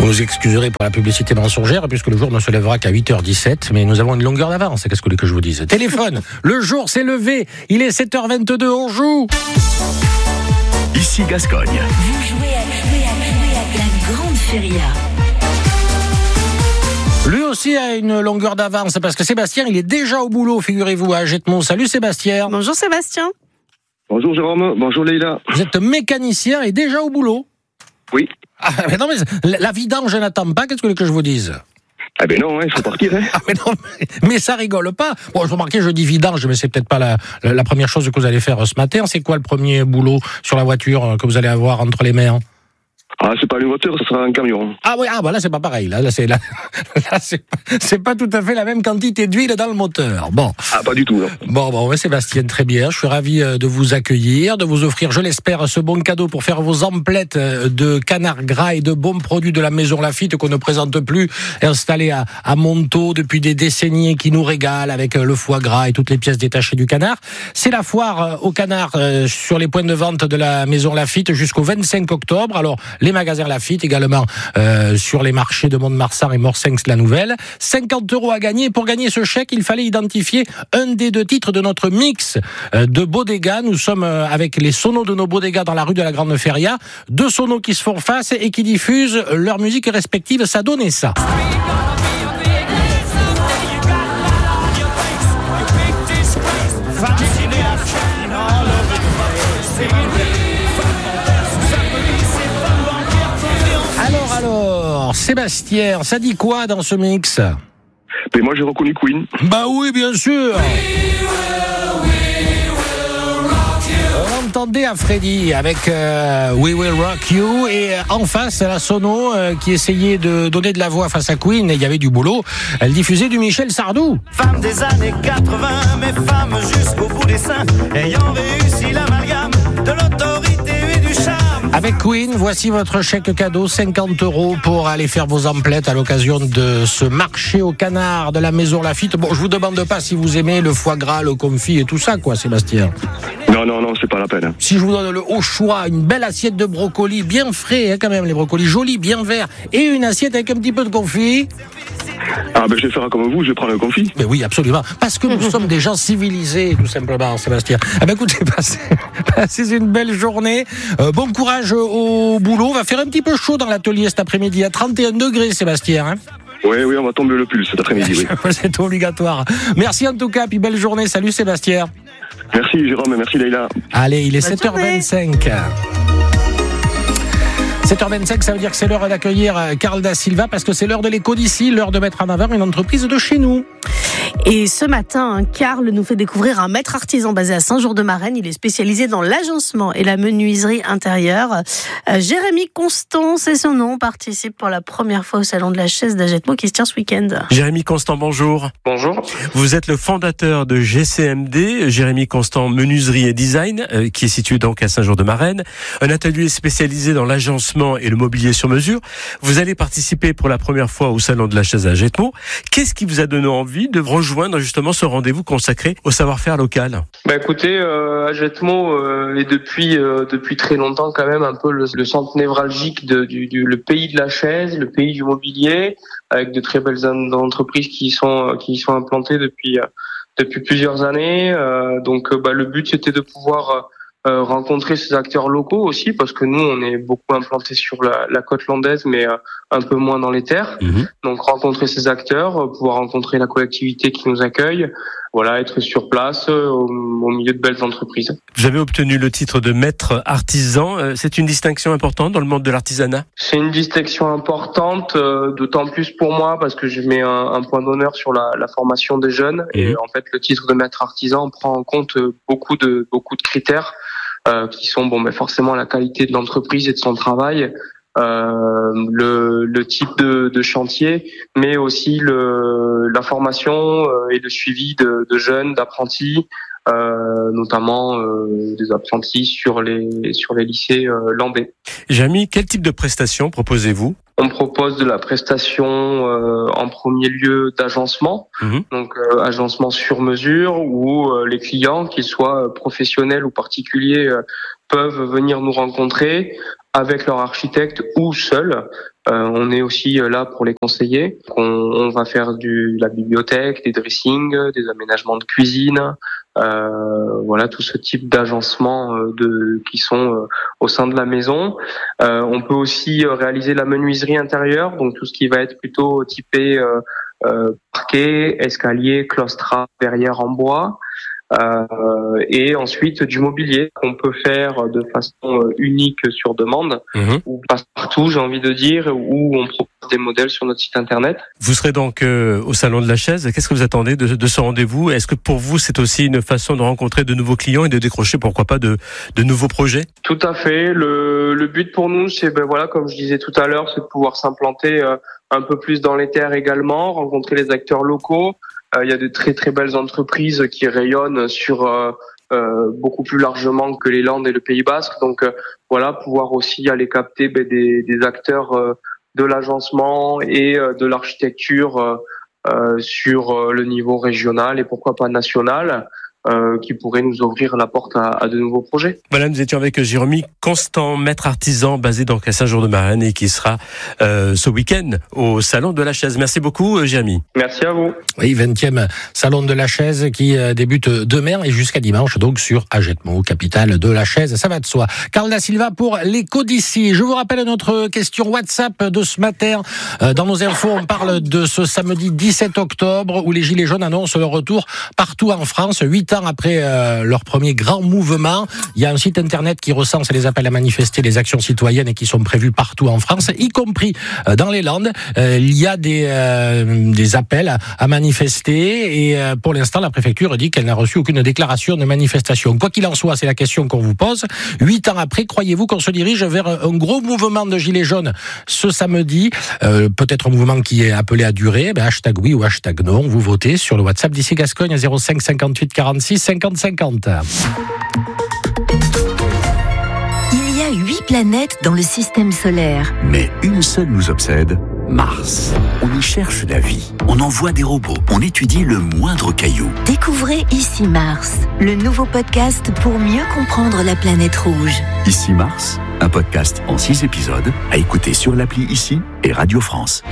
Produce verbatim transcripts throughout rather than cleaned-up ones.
Vous nous excuserez pour la publicité mensongère, puisque le jour ne se lèvera qu'à huit heures dix-sept, mais nous avons une longueur d'avance, qu'est-ce que vous voulez que je vous dise ? Téléphone, le jour s'est levé, il est sept heures vingt-deux, on joue. Ici Gascogne. Vous jouez à, jouer à, jouer à la grande feria. Lui aussi a une longueur d'avance, parce que Sébastien, il est déjà au boulot, figurez-vous, à Jetmont. Salut Sébastien. Bonjour Sébastien. Bonjour Jérôme, bonjour Leïla. Vous êtes mécanicien et déjà au boulot ? Oui. Ah, mais non, mais la vidange, je n'attends pas, qu'est-ce que vous voulez que je vous dise ? Ah ben non, il hein, faut partir. Hein. Ah mais non, mais, mais ça rigole pas. Bon, je remarquais, je dis vidange, mais c'est peut-être pas la, la, la première chose que vous allez faire ce matin. C'est quoi le premier boulot sur la voiture que vous allez avoir entre les mains ? Ah, c'est pas une voiture, ce sera un camion. Ah oui, ah bah là c'est pas pareil. Là, là c'est là, là c'est, c'est pas tout à fait la même quantité d'huile dans le moteur. Bon. Ah, pas du tout. Non. Bon, bon, ouais, Sébastien, très bien. Je suis ravi de vous accueillir, de vous offrir, je l'espère, ce bon cadeau pour faire vos emplettes de canard gras et de bons produits de la Maison Lafitte qu'on ne présente plus, installée à, à Montaut depuis des décennies et qui nous régale avec le foie gras et toutes les pièces détachées du canard. C'est la foire au canard euh, sur les points de vente de la Maison Lafitte jusqu'au vingt-cinq octobre. Alors, les magasins Lafitte également euh, sur les marchés de Mont-de-Marsan et Morsinx-la-Nouvelle. cinquante euros à gagner. Pour gagner ce chèque, il fallait identifier un des deux titres de notre mix euh, de Bodega. Nous sommes euh, avec les sonos de nos Bodega dans la rue de la Grande Feria. Deux sonos qui se font face et qui diffusent leur musique respective. Ça donnait ça. Alors, Sébastien, ça dit quoi dans ce mix ? Mais moi j'ai reconnu Queen. Bah oui, bien sûr. On entendait à Freddy avec euh, We Will Rock You et en face la sono euh, qui essayait de donner de la voix face à Queen et il y avait du boulot. Elle diffusait du Michel Sardou. Femme des années quatre-vingts, mais femme jusqu'au bout des seins, ayant réussi l'amalgame de l'autorité et du charme. Avec Queen, voici votre chèque cadeau, cinquante euros pour aller faire vos emplettes à l'occasion de ce marché au canard de la Maison Lafitte. Bon, je vous demande pas si vous aimez le foie gras, le confit et tout ça, quoi, Sébastien. Non, non, non, c'est pas la peine. Si je vous donne le haut choix, une belle assiette de brocolis, bien frais, hein, quand même, les brocolis jolis, bien verts, et une assiette avec un petit peu de confit. Ah ben je vais faire comme vous, je vais prendre le confit. Mais oui, absolument. Parce que nous sommes des gens civilisés, tout simplement, Sébastien. Ah ben écoutez, passez, passez une belle journée. Euh, bon courage au boulot. On va faire un petit peu chaud dans l'atelier cet après-midi, à trente et un degrés, Sébastien. Hein. Oui, oui, on va tomber le pull cet après-midi, oui. C'est obligatoire. Merci en tout cas, puis belle journée. Salut Sébastien. Merci Jérôme, merci Leïla. Allez, il est Bonne sept heures vingt-cinq. sept heures vingt-cinq, ça veut dire que c'est l'heure d'accueillir Carl Da Silva parce que c'est l'heure de l'écho d'ici, l'heure de mettre en avant une entreprise de chez nous. Et ce matin, Carl nous fait découvrir un maître artisan basé à Saint-Jour-de-Marennes. Il est spécialisé dans l'agencement et la menuiserie intérieure. Euh, Jérémy Constant, c'est son nom, participe pour la première fois au salon de la chaise d'Agetmo qui se tient ce week-end. Jérémy Constant, bonjour. Bonjour. Vous êtes le fondateur de G C M D, Jérémy Constant Menuiserie et Design, euh, qui est situé donc à Saint-Jour-de-Marennes. Un atelier spécialisé dans l'agencement et le mobilier sur mesure. Vous allez participer pour la première fois au salon de la chaise à Agetmo. Qu'est-ce qui vous a donné envie de rejoindre justement ce rendez-vous consacré au savoir-faire local? Bah écoutez, euh, Agetmo euh, est depuis euh, depuis très longtemps quand même un peu le, le centre névralgique de, du, du le pays de la chaise, le pays du mobilier, avec de très belles entreprises qui sont qui sont implantées depuis euh, depuis plusieurs années. Euh, donc euh, bah, le but c'était de pouvoir euh, rencontrer ces acteurs locaux aussi, parce que nous on est beaucoup implantés sur la, la côte landaise, mais euh, un peu moins dans les terres. Mmh. Donc rencontrer ces acteurs, euh, pouvoir rencontrer la collectivité qui nous accueille, voilà, être sur place euh, au, au milieu de belles entreprises. Vous avez obtenu le titre de maître artisan. Euh, c'est une distinction importante dans le monde de l'artisanat? C'est une distinction importante, euh, d'autant plus pour moi parce que je mets un, un point d'honneur sur la, la formation des jeunes. Mmh. Et en fait, le titre de maître artisan prend en compte beaucoup de beaucoup de critères. Euh, qui sont bon, mais forcément la qualité de l'entreprise et de son travail, euh, le, le type de, de chantier, mais aussi le, la formation euh, et le suivi de, de jeunes, d'apprentis, euh, notamment euh, des apprentis sur les sur les lycées euh, landais. Jérémy, quel type de prestations proposez-vous? On propose de la prestation euh, en premier lieu d'agencement, mmh. donc euh, agencement sur mesure, où euh, les clients, qu'ils soient professionnels ou particuliers, euh, peuvent venir nous rencontrer avec leur architecte ou seuls. Euh, on est aussi là pour les conseiller. On, on va faire du, de la bibliothèque, des dressings, des aménagements de cuisine, euh, voilà tout ce type d'agencement euh, de qui sont euh, au sein de la maison. Euh, on peut aussi réaliser la menuiserie intérieure, donc tout ce qui va être plutôt typé euh, euh, parquet, escalier, claustras, verrières en bois. Euh, et ensuite du mobilier qu'on peut faire de façon unique sur demande, mmh. ou passe partout, j'ai envie de dire, où on propose des modèles sur notre site internet. Vous serez donc euh, au Salon de la Chaise. Qu'est-ce que vous attendez de, de ce rendez-vous? Est-ce que pour vous c'est aussi une façon de rencontrer de nouveaux clients et de décrocher pourquoi pas de, de nouveaux projets? Tout à fait. Le, le but pour nous, c'est ben voilà, comme je disais tout à l'heure, c'est de pouvoir s'implanter euh, un peu plus dans les terres également, rencontrer les acteurs locaux. Il y a de très très belles entreprises qui rayonnent sur euh, euh, beaucoup plus largement que les Landes et le Pays Basque. Donc euh, voilà, pouvoir aussi aller capter ben, des, des acteurs euh, de l'agencement et euh, de l'architecture euh, euh, sur euh, le niveau régional et pourquoi pas national. Euh, qui pourrait nous ouvrir la porte à, à de nouveaux projets. Voilà, nous étions avec Jérémy Constant, maître artisan basé donc à Saint-Jean-de-Marennes et qui sera euh, ce week-end au Salon de la Chaise. Merci beaucoup Jérémy. Merci à vous. Oui, vingtième Salon de la Chaise qui débute demain et jusqu'à dimanche donc sur Agetmo, capitale de la Chaise, ça va de soi. Carl Da Silva pour l'écho d'ici. Je vous rappelle notre question WhatsApp de ce matin. Dans nos infos, on parle de ce samedi dix-sept octobre où les Gilets jaunes annoncent leur retour partout en France, huit ans après euh, leur premier grand mouvement. Il y a un site internet qui recense les appels à manifester, les actions citoyennes et qui sont prévues partout en France, y compris euh, dans les Landes. Euh, il y a des, euh, des appels à, à manifester et euh, pour l'instant, la préfecture dit qu'elle n'a reçu aucune déclaration de manifestation. Quoi qu'il en soit, c'est la question qu'on vous pose. Huit ans après, croyez-vous qu'on se dirige vers un gros mouvement de Gilets jaunes ce samedi? euh, Peut-être un mouvement qui est appelé à durer. Ben, hashtag oui ou hashtag non. Vous votez sur le WhatsApp d'ici Gascogne à zéro cinq cinquante-huit quarante-six cinquante cinquante. Il y a huit planètes dans le système solaire. Mais une seule nous obsède, Mars. On y cherche la vie, on envoie des robots, on étudie le moindre caillou. Découvrez Ici Mars, le nouveau podcast pour mieux comprendre la planète rouge. Ici Mars, un podcast en six épisodes à écouter sur l'appli Ici et Radio France.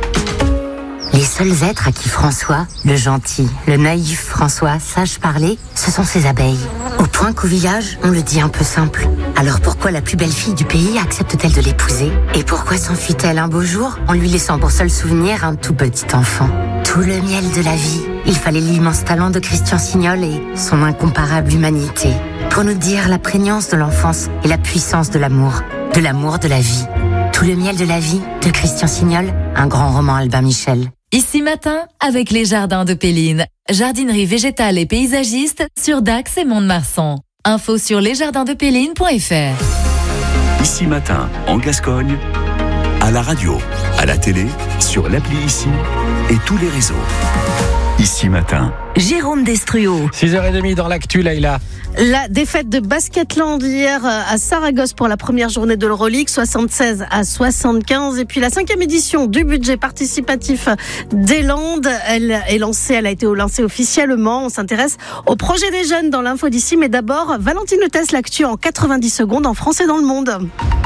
Les seuls êtres à qui François, le gentil, le naïf François, sache parler, ce sont ses abeilles. Au point qu'au village, on le dit un peu simple. Alors pourquoi la plus belle fille du pays accepte-t-elle de l'épouser? Et pourquoi s'enfuit-elle un beau jour en lui laissant pour seul souvenir un tout petit enfant? Tout le miel de la vie. Il fallait l'immense talent de Christian Signol et son incomparable humanité pour nous dire la prégnance de l'enfance et la puissance de l'amour, de l'amour de la vie. Tout le miel de la vie de Christian Signol, un grand roman Albin Michel. Ici matin, avec les jardins de Péline. Jardinerie végétale et paysagiste sur Dax et Mont-de-Marsan. Info sur lesjardindspéline point f r. Ici matin, en Gascogne, à la radio, à la télé, sur l'appli Ici et tous les réseaux. Ici matin. Jérôme Destruau. six heures trente dans l'actu, Laïla. La défaite de Basketland hier à Saragosse pour la première journée de l'Euroleague, soixante-seize à soixante-quinze. Et puis la cinquième édition du budget participatif des Landes, elle est lancée, elle a été lancée officiellement. On s'intéresse au projet des jeunes dans l'info d'ici. Mais d'abord, Valentine Le Test, l'actu en quatre-vingt-dix secondes en France et dans le monde.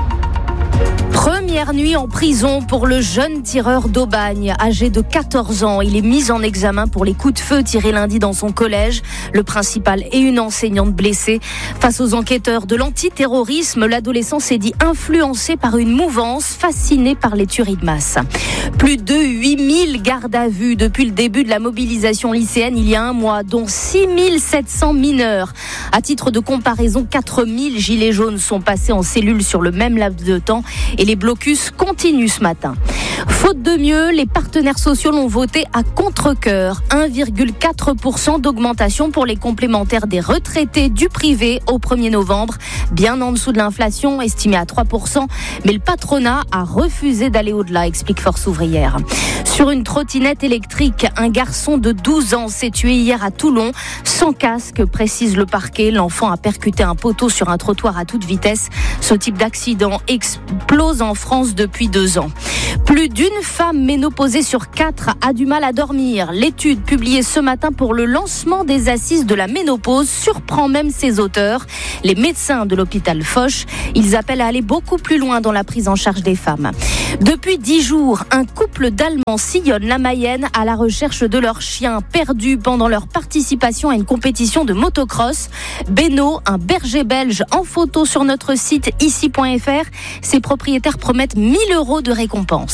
Première nuit en prison pour le jeune tireur d'Aubagne, âgé de quatorze ans. Il est mis en examen pour les coups de feu tirés lundi dans son collège. Le principal et une enseignante blessés. Face aux enquêteurs de l'antiterrorisme, l'adolescent s'est dit influencé par une mouvance, fasciné par les tueries de masse. Plus de huit mille gardes à vue depuis le début de la mobilisation lycéenne il y a un mois, dont six mille sept cents mineurs. À titre de comparaison, quatre mille gilets jaunes sont passés en cellule sur le même laps de temps et les blocus continuent ce matin. Faute de mieux, les partenaires sociaux l'ont voté à contre-cœur. un virgule quatre pour cent d'augmentation pour les complémentaires des retraités du privé au premier novembre. Bien en dessous de l'inflation, estimée à trois pour cent. Mais le patronat a refusé d'aller au-delà, explique Force ouvrière. Sur une trottinette électrique, un garçon de douze ans s'est tué hier à Toulon. Sans casque, précise le parquet. L'enfant a percuté un poteau sur un trottoir à toute vitesse. Ce type d'accident explose en France depuis deux ans. Plus d'une femme ménopausée sur quatre a du mal à dormir. L'étude publiée ce matin pour le lancement des assises de la ménopause surprend même ses auteurs. Les médecins de l'hôpital Foch, ils appellent à aller beaucoup plus loin dans la prise en charge des femmes. Depuis dix jours, un couple d'Allemands sillonne la Mayenne à la recherche de leur chien perdu pendant leur participation à une compétition de motocross. Beno, un berger belge en photo sur notre site ici point f r. Ses propriétaires promettent mille euros de récompense.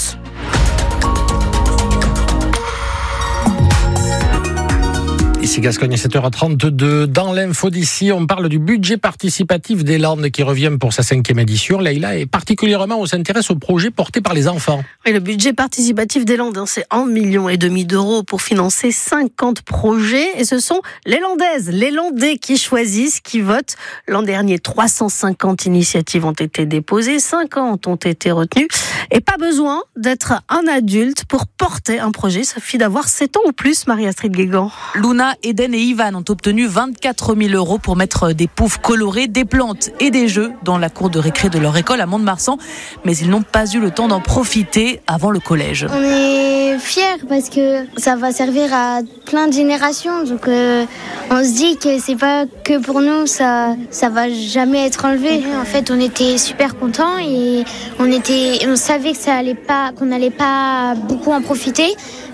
Ici Gascogne, sept heures trente-deux. Dans l'info d'ici, on parle du budget participatif des Landes qui revient pour sa cinquième édition. Leïla, et particulièrement, on s'intéresse au projet porté par les enfants. Et le budget participatif des Landes, c'est un million et demi d'euros pour financer cinquante projets. Et ce sont les Landaises, les Landais qui choisissent, qui votent. L'an dernier, trois cent cinquante initiatives ont été déposées, cinquante ont été retenues. Et pas besoin d'être un adulte pour porter un projet. Ça suffit d'avoir sept ans ou plus, Marie-Astrid Guégan. Luna, Eden et Ivan ont obtenu vingt-quatre mille euros pour mettre des poufs colorés, des plantes et des jeux dans la cour de récré de leur école à Mont-de-Marsan. Mais ils n'ont pas eu le temps d'en profiter avant le collège. On est fiers parce que ça va servir à plein de générations. Donc euh, on se dit que c'est pas que pour nous, ça ça va jamais être enlevé. En fait, on était super contents et on était, on savait que ça allait pas, qu'on n'allait pas beaucoup en profiter,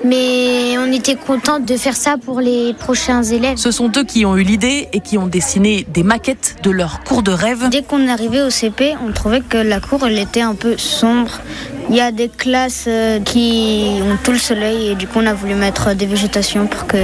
mais on était contents de faire ça pour les prochains élèves. Ce sont eux qui ont eu l'idée et qui ont dessiné des maquettes de leur cour de rêve. Dès qu'on arrivait au C P, on trouvait que la cour elle était un peu sombre. Il y a des classes qui ont tout le soleil et du coup on a voulu mettre des végétations pour que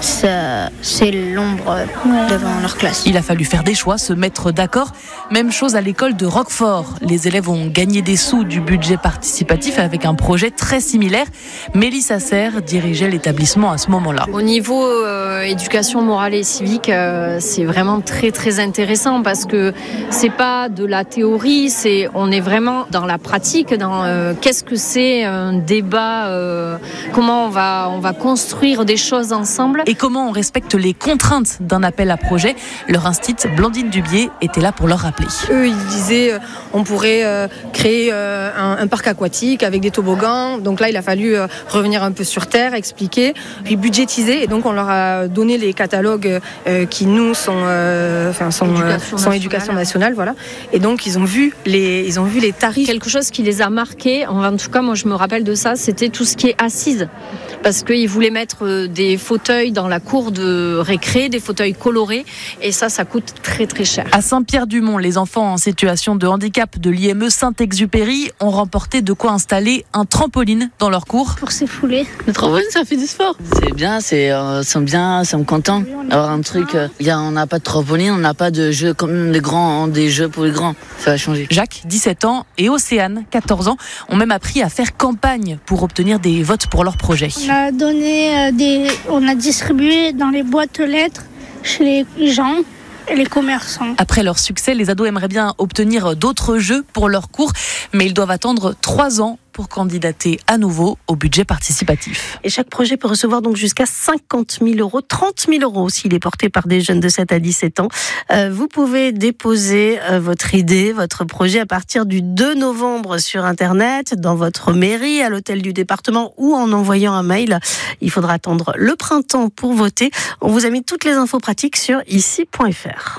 ça, c'est l'ombre devant leur classe. Il a fallu faire des choix, se mettre d'accord. Même chose à l'école de Roquefort. Les élèves ont gagné des sous du budget participatif avec un projet très similaire. Mélissa Serre dirigeait l'établissement à ce moment-là. Au niveau euh, éducation morale et civique, euh, c'est vraiment très très intéressant parce que c'est pas de la théorie, c'est on est vraiment dans la pratique, dans euh, qu'est-ce que c'est un débat, euh, comment on va on va construire des choses ensemble et comment on respecte les contraintes d'un appel à projet. Leur instit, Blandine Dubier, était là pour leur rappeler. Eux, ils disaient euh, on pourrait euh, créer euh, un, un parc aquatique avec des toboggans. Donc là, il a fallu euh, revenir un peu sur terre, expliquer, puis budgétiser. Et donc on leur a donné les catalogues euh, qui nous sont, euh, enfin sont, éducation, euh, sont nationale. éducation nationale, voilà. Et donc ils ont vu les, ils ont vu les tarifs. Quelque chose qui les a marqués. En tout cas, moi je me rappelle de ça. C'était tout ce qui est assise, parce qu'ils voulaient mettre des fauteuils dans la cour de récré, des fauteuils colorés, et ça, ça coûte très très cher. À Saint-Pierre-du-Mont, les enfants en situation de handicap de l'I M E Saint-Exupéry ont remporté de quoi installer un trampoline dans leur cours. Pour s'effouler. Le trampoline, ça fait du sport. C'est bien, c'est euh, sont bien, sont contents d'avoir un truc. Euh, y a, on n'a pas de trampoline, on n'a pas de jeux comme les grands, des jeux pour les grands. Ça va changer. Jacques, dix-sept ans, et Océane, quatorze ans, ont même appris à faire campagne pour obtenir des votes pour leur projet. On a donné des, on a distribué dans les boîtes aux lettres chez les gens et les commerçants. Après leur succès, les ados aimeraient bien obtenir d'autres jeux pour leur cours, mais ils doivent attendre trois ans pour candidater à nouveau au budget participatif. Et chaque projet peut recevoir donc jusqu'à cinquante mille euros, trente mille euros s'il est porté par des jeunes de sept à dix-sept ans. Euh, vous pouvez déposer euh, votre idée, votre projet à partir du deux novembre sur Internet, dans votre mairie, à l'hôtel du département ou en envoyant un mail. Il faudra attendre le printemps pour voter. On vous a mis toutes les infos pratiques sur ici point f r.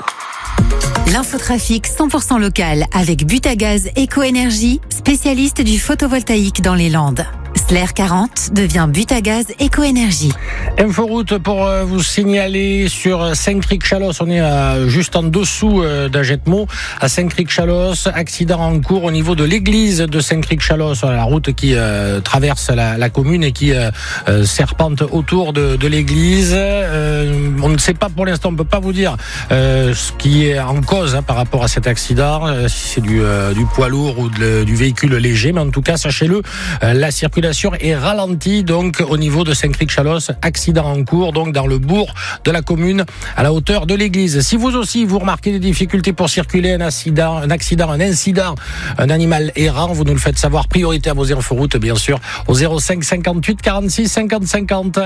L'infotrafic cent pour cent local avec Butagaz Éco-Énergie, spécialiste du photovoltaïque dans les Landes. Slair quarante devient Butagaz Éco-Énergie. Inforoute pour vous signaler sur Saint-Cricq-Chalosse. On est à, juste en dessous d'Agetmo, à Saint-Cricq-Chalosse. Accident en cours au niveau de l'église de Saint-Cricq-Chalosse, la route qui euh, traverse la, la commune et qui euh, serpente autour de, de l'église. Euh, on ne sait pas pour l'instant, on ne peut pas vous dire euh, ce qui est en cause hein, par rapport à cet accident, euh, si c'est du, euh, du poids lourd ou de, du véhicule léger. Mais en tout cas, sachez-le, euh, la circulation est ralentie donc au niveau de Saint-Cricq-Chalosse. Accident en cours donc dans le bourg de la commune à la hauteur de l'église. Si vous aussi vous remarquez des difficultés pour circuler, un accident, un accident, un incident, un animal errant, vous nous le faites savoir. Priorité à vos inforoutes bien sûr au zéro cinq cinquante-huit quarante-six cinquante cinquante.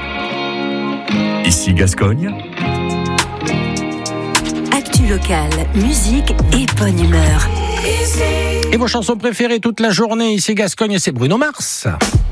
Ici Gascogne. Actu locale, musique et bonne humeur. Et vos chansons préférées toute la journée ici Gascogne, c'est Bruno Mars.